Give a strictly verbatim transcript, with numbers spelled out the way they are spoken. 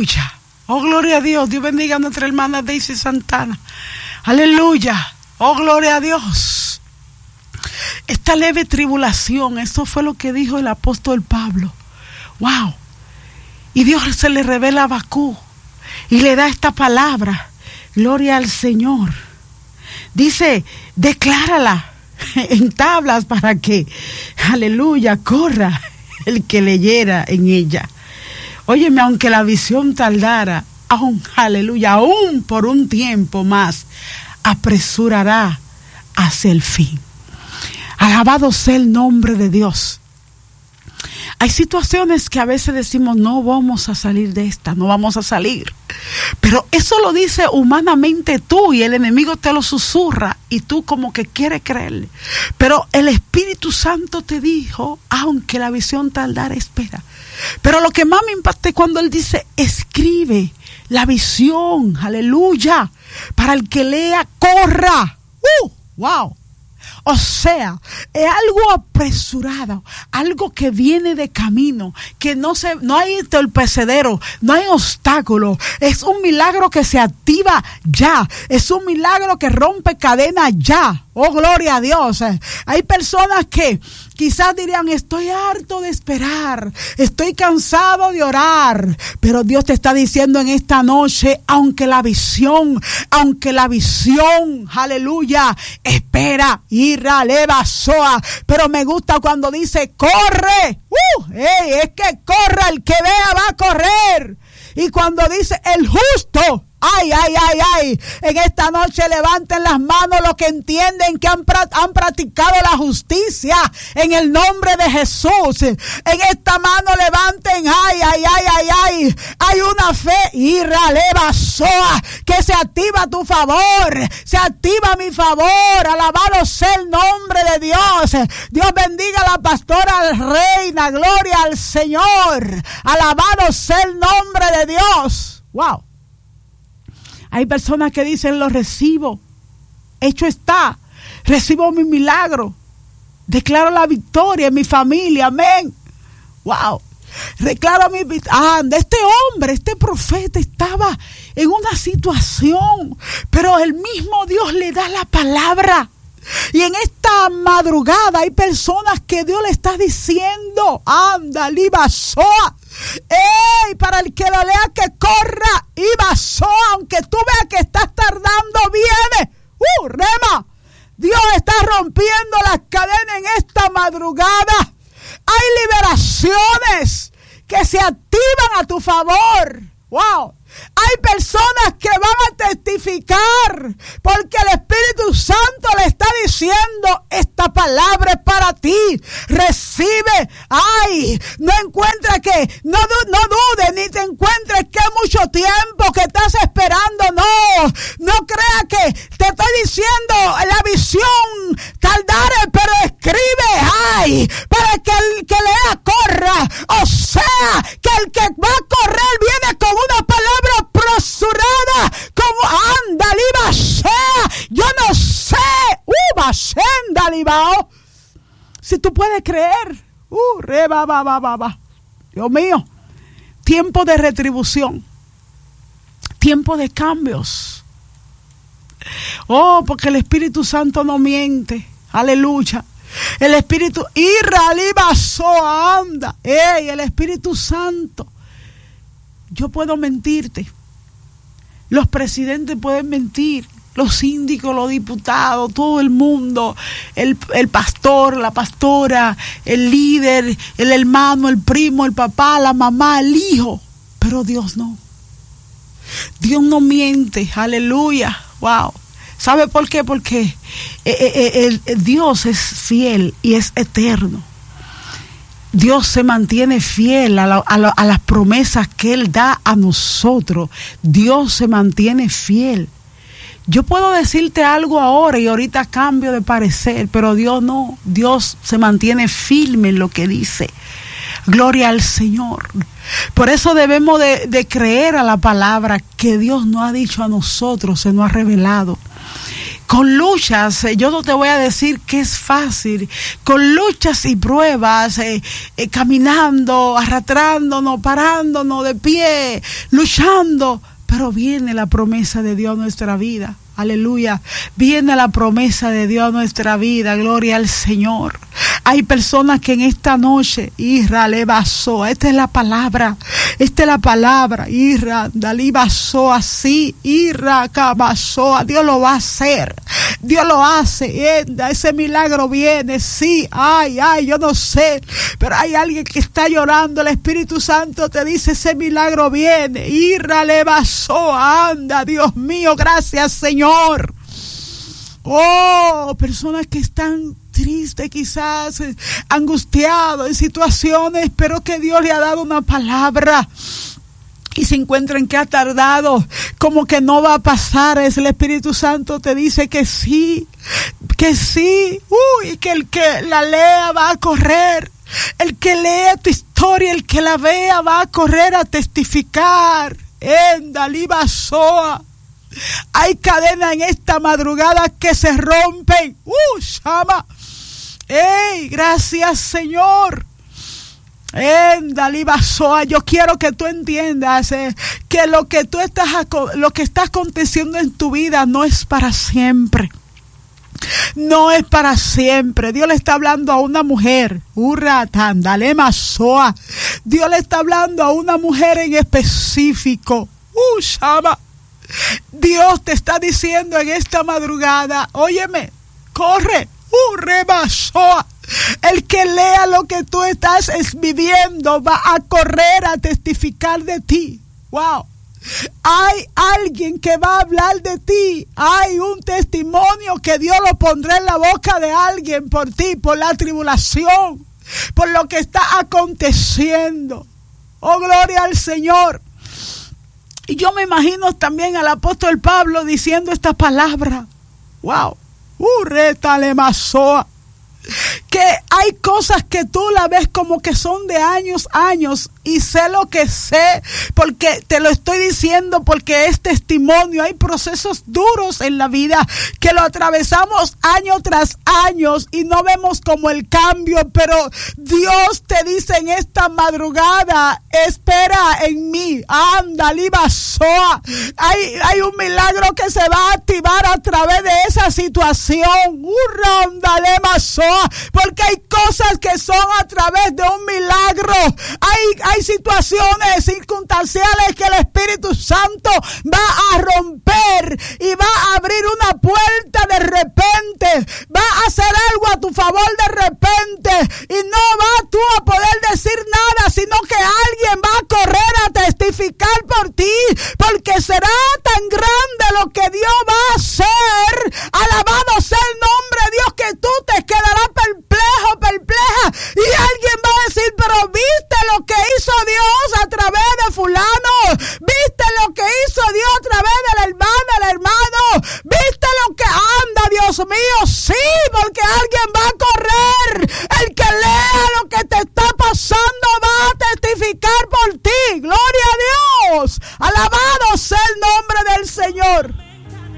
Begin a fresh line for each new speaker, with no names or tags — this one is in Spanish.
Aleluya. Oh, gloria a Dios. Dios bendiga a nuestra hermana Daisy Santana. Aleluya. Oh, gloria a Dios. Esta leve tribulación, eso fue lo que dijo el apóstol Pablo. Wow. Y Dios se le revela a Habacuc y le da esta palabra. Gloria al Señor. Dice, declárala en tablas para que, aleluya, corra el que leyera en ella. Óyeme, aunque la visión tardara, aún, aleluya, aún por un tiempo más, apresurará hacia el fin. Alabado sea el nombre de Dios. Hay situaciones que a veces decimos, no vamos a salir de esta, no vamos a salir. Pero eso lo dice humanamente tú y el enemigo te lo susurra y tú como que quieres creerle. Pero el Espíritu Santo te dijo, aunque la visión tardara, espera. Pero lo que más me impacta es cuando él dice, escribe la visión, aleluya, para el que lea, corra. ¡Uh! ¡Wow! O sea, es algo apresurado, algo que viene de camino, que no se, no hay torpecedero, no hay obstáculo. Es un milagro que se activa ya. Es un milagro que rompe cadenas ya. Oh, gloria a Dios. Hay personas que quizás dirían, estoy harto de esperar, estoy cansado de orar, pero Dios te está diciendo en esta noche, aunque la visión, aunque la visión, aleluya, espera, irra, leva, soa, pero me gusta cuando dice, corre, uh, hey, es que corra, el que vea va a correr, y cuando dice, el justo, ay, ay, ay, ay, en esta noche levanten las manos los que entienden que han, han practicado la justicia en el nombre de Jesús. En esta mano levanten, ay, ay, ay, ay, ay, hay una fe, irra, leva, soa, que se activa a tu favor, se activa a mi favor, alabado sea el nombre de Dios. Dios bendiga a la pastora reina, gloria al Señor, alabado sea el nombre de Dios. Wow. Hay personas que dicen, lo recibo, hecho está, recibo mi milagro, declaro la victoria en mi familia, amén. Wow, declaro mi victoria. Ah, este hombre, este profeta estaba en una situación, pero el mismo Dios le da la palabra. Y en esta madrugada hay personas que Dios le está diciendo, anda, libasoa. ¡Ey! Para el que lo lea, que corra y basó, aunque tú veas que estás tardando, viene. ¡Uh! ¡Rema! Dios está rompiendo las cadenas en esta madrugada. Hay liberaciones que se activan a tu favor. ¡Wow! Hay personas que van a testificar porque el Espíritu Santo le está diciendo, esta palabra es para ti, recibe. Ay, no encuentres que, no, no dudes ni te encuentres que mucho tiempo que estás esperando, no, no creas que te estoy diciendo la visión tardare, pero escribe, ay, para que el que lea corra, o sea, que el que va a correr viene con una palabra apresurada, como anda, liba, sea, yo no sé, uva, senda, libao. Si tú puedes creer, uh, re, ba, ba, ba, ba, ba. Dios mío, tiempo de retribución, tiempo de cambios. Oh, porque el Espíritu Santo no miente, aleluya. El Espíritu, irra, liba, soa, anda, ey, el Espíritu Santo. Yo puedo mentirte, los presidentes pueden mentir, los síndicos, los diputados, todo el mundo, el, el pastor, la pastora, el líder, el hermano, el primo, el papá, la mamá, el hijo, pero Dios no. Dios no miente, aleluya, wow. ¿Sabe por qué? Porque eh, eh, el, el Dios es fiel y es eterno. Dios se mantiene fiel a, la, a, la, a las promesas que Él da a nosotros. Dios se mantiene fiel. Yo puedo decirte algo ahora y ahorita cambio de parecer, pero Dios no. Dios se mantiene firme en lo que dice. Gloria al Señor. Por eso debemos de, de creer a la palabra que Dios nos ha dicho a nosotros, se nos ha revelado. con luchas, eh, yo no te voy a decir que es fácil, con luchas y pruebas, eh, eh, caminando, arrastrándonos, parándonos de pie, luchando, pero viene la promesa de Dios a nuestra vida. Aleluya, viene la promesa de Dios a nuestra vida, gloria al Señor. Hay personas que en esta noche, Isra le basó, esta es la palabra, esta es la palabra, Isra, Dalí basó así, Isra, cabasó, Dios lo va a hacer, Dios lo hace, ese milagro viene, sí, ay, ay, yo no sé, pero hay alguien que está llorando, el Espíritu Santo te dice, ese milagro viene, Isra le basó, anda, Dios mío, gracias Señor. Oh, personas que están tristes, quizás angustiados en situaciones, pero que Dios le ha dado una palabra y se encuentran que ha tardado, como que no va a pasar. Es el Espíritu Santo te dice que sí, que sí, uy, que el que la lea va a correr. El que lea tu historia, el que la vea va a correr a testificar. En Dalí Basoa. Hay cadenas en esta madrugada que se rompen. ¡Uh, chama! ¡Ey, gracias, Señor! En Dalí Basoa, yo quiero que tú entiendas eh, que lo que tú estás, lo que está aconteciendo en tu vida no es para siempre. No es para siempre. Dios le está hablando a una mujer. Urra, tandale masoa. Dios le está hablando a una mujer en específico. ¡Uh, chama! Dios te está diciendo en esta madrugada, óyeme, corre, uh, rebasoa. El que lea lo que tú estás viviendo va a correr a testificar de ti. Wow. Hay alguien que va a hablar de ti. Hay un testimonio que Dios lo pondrá en la boca de alguien por ti, por la tribulación, por lo que está aconteciendo. Oh, gloria al Señor. Y yo me imagino también al apóstol Pablo diciendo esta palabra. Wow. Urretale masoa. Que hay cosas que tú la ves como que son de años, años. Y sé lo que sé, porque te lo estoy diciendo, porque es testimonio. Hay procesos duros en la vida que lo atravesamos año tras año y no vemos como el cambio. Pero Dios te dice en esta madrugada, espera en mí. Anda, libasoa. Hay, hay un milagro que se va a activar a través de esa situación. Urrandale masoa. Porque hay cosas que son a través de un milagro. Hay, hay Hay situaciones circunstanciales que el Espíritu Santo va a romper y va a abrir una puerta de repente. Va a hacer algo a tu favor de repente y no vas tú a poder decir nada, sino que alguien va